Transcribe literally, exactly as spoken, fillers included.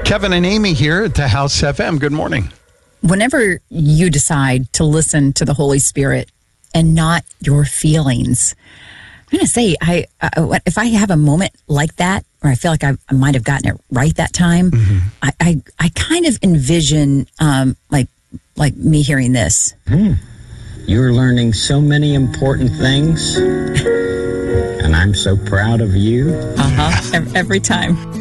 Kevin and Amy here at the House F M. Good morning. Whenever you decide to listen to the Holy Spirit and not your feelings, I'm going to say, I uh, if I have a moment like that, or I feel like I, I might have gotten it right that time, mm-hmm. I, I I kind of envision um, like like me hearing this. Hmm. You're learning so many important things, and I'm so proud of you. Uh huh. Every time.